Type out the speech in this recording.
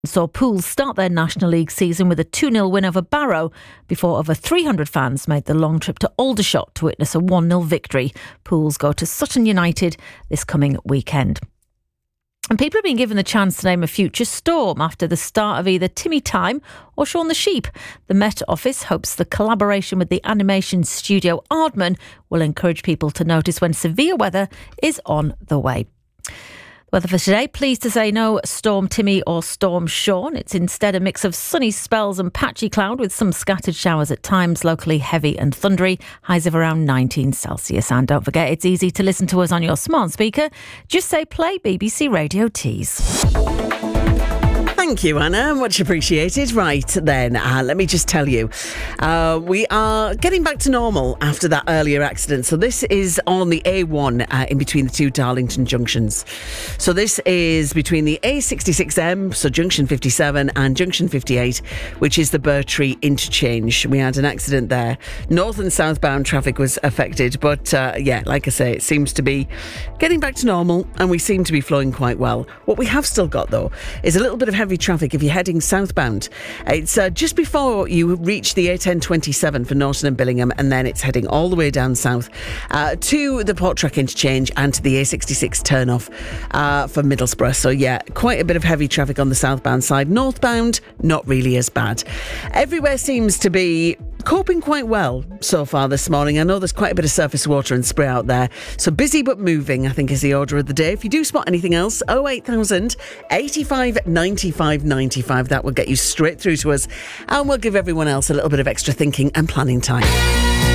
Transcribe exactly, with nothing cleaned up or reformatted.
Saw Pools start their National League season with a two nil win over Barrow before over three hundred fans made the long trip to Aldershot to witness a one nil victory. Pools go to Sutton United this coming weekend. And people have been given the chance to name a future storm after the start of either Timmy Time or Shaun the Sheep. The Met Office hopes the collaboration with the animation studio Aardman will encourage people to notice when severe weather is on the way. Weather for today, pleased to say no Storm Timmy or Storm Shaun. It's instead a mix of sunny spells and patchy cloud with some scattered showers at times, locally heavy and thundery, highs of around nineteen Celsius. And don't forget, it's easy to listen to us on your smart speaker. Just say play B B C Radio Tees. Thank you, Anna. Much appreciated. Right then, uh, let me just tell you, uh, we are getting back to normal after that earlier accident. So this is on the A one uh, in between the two Darlington junctions. So this is between the A sixty-six M, so junction fifty-seven, and junction fifty-eight, which is the Burtree interchange. We had an accident there. North and southbound traffic was affected, but uh, yeah, like I say, it seems to be getting back to normal and we seem to be flowing quite well. What we have still got, though, is a little bit of heavy traffic if you're heading southbound. It's uh, just before you reach the A ten twenty-seven for Norton and Billingham, and then it's heading all the way down south uh, to the Portruck interchange and to the A sixty-six turn-off uh, for Middlesbrough. So yeah, quite a bit of heavy traffic on the southbound side. Northbound, not really as bad. Everywhere seems to be coping quite well so far this morning. I know there's quite a bit of surface water and spray out there. So busy but moving, I think, is the order of the day. If you do spot anything else, oh eight thousand, eighty-five, ninety-five, ninety-five. That will get you straight through to us. And we'll give everyone else a little bit of extra thinking and planning time.